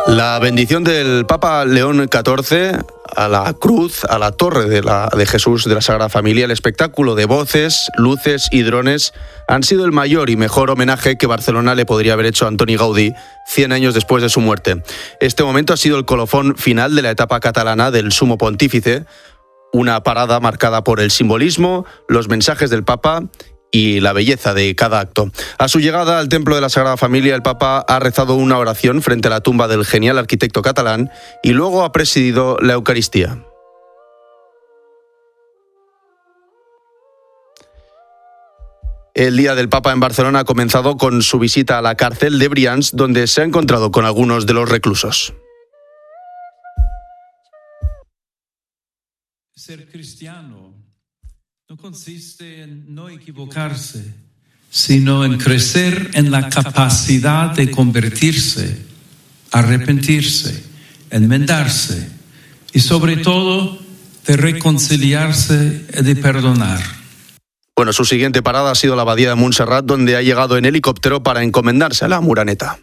La bendición del Papa León XIV a la cruz, a la torre de Jesús de la Sagrada Familia, el espectáculo de voces, luces y drones han sido el mayor y mejor homenaje que Barcelona le podría haber hecho a Antoni Gaudí 100 años después de su muerte. Este momento ha sido el colofón final de la etapa catalana del Sumo Pontífice, una parada marcada por el simbolismo, los mensajes del Papa y la belleza de cada acto. A su llegada al Templo de la Sagrada Familia, el Papa ha rezado una oración frente a la tumba del genial arquitecto catalán y luego ha presidido la Eucaristía. El Día del Papa en Barcelona ha comenzado con su visita a la cárcel de Brians, donde se ha encontrado con algunos de los reclusos. Ser cristiano no consiste en no equivocarse, sino en crecer en la capacidad de convertirse, arrepentirse, enmendarse y sobre todo de reconciliarse y de perdonar. Bueno, su siguiente parada ha sido la abadía de Montserrat, donde ha llegado en helicóptero para encomendarse a la Moreneta.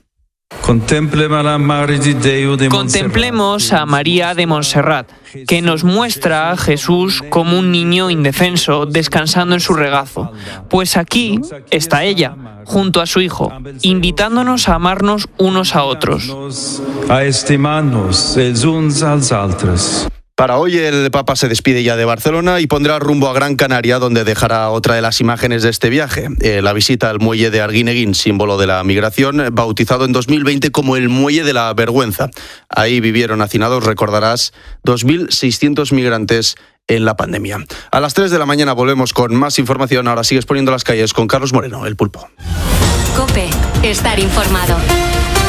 Contemplemos a María de Montserrat, que nos muestra a Jesús como un niño indefenso, descansando en su regazo. Pues aquí está ella, junto a su hijo, invitándonos a amarnos unos a otros. A estimarnos els uns als altres. Para hoy el Papa se despide ya de Barcelona y pondrá rumbo a Gran Canaria, donde dejará otra de las imágenes de este viaje, la visita al muelle de Arguineguín, símbolo de la migración, bautizado en 2020 como el Muelle de la Vergüenza. Ahí vivieron hacinados, recordarás, 2.600 migrantes en la pandemia. A las 3 de la mañana volvemos con más información. Ahora sigues poniendo las calles con Carlos Moreno, el Pulpo. COPE, estar informado.